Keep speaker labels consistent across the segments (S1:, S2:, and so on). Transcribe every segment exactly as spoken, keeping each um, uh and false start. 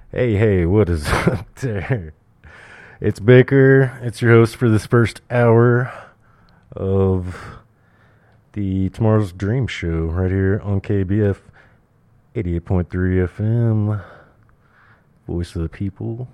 S1: Hey, hey, what is up there? It's Baker. It's your host for this first hour of the Tomorrow's Dream Show right here on K B F eighty-eight point three F M. Voice of the people.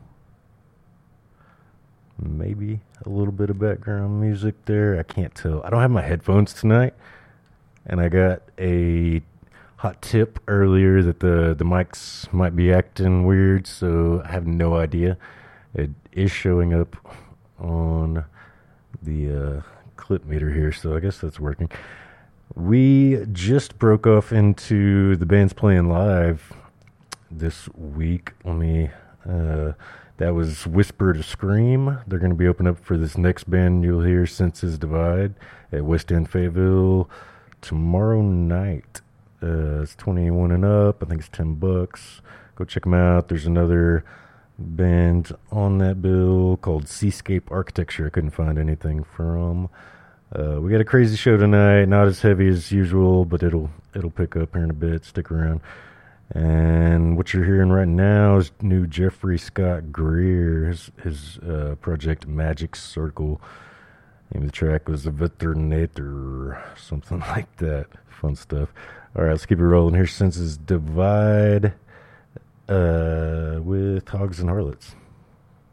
S1: Maybe a little bit of background music there. I can't tell. I don't have my headphones tonight. And I got a hot tip earlier that the, the mics might be acting weird, so I have no idea. It is showing up on the uh, clip meter here, so I guess that's working. We just broke off into the bands playing live this week. Let me, uh, that was Whisper to Scream. They're going to be opening up for this next band you'll hear, Senses Divide, at West End Fayetteville tomorrow night. Uh, it's twenty-one and up. I think it's ten bucks. Go check them out. There's another band on that bill called Seascape Architecture. I couldn't find anything from. Uh, we got a crazy show tonight. Not as heavy as usual, but it'll it'll pick up here in a bit. Stick around. And what you're hearing right now is new Jeffrey Scott Greer, his, his uh, project Magic Circle. Name of the track was The Veterinator, something like that. Fun stuff. All right, let's keep it rolling. Here's Senses Divide uh, with Hogs and Harlots.